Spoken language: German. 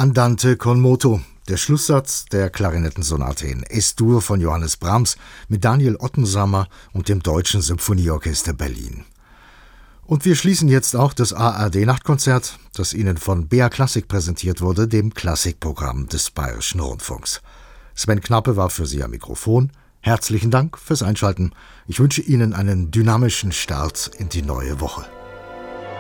Andante con moto, der Schlusssatz der Klarinettensonate in S-Dur von Johannes Brahms mit Daniel Ottensammer und dem Deutschen Symphonieorchester Berlin. Und wir schließen jetzt auch das ARD-Nachtkonzert, das Ihnen von BR Klassik präsentiert wurde, dem Klassikprogramm des Bayerischen Rundfunks. Sven Knappe war für Sie am Mikrofon. Herzlichen Dank fürs Einschalten. Ich wünsche Ihnen einen dynamischen Start in die neue Woche.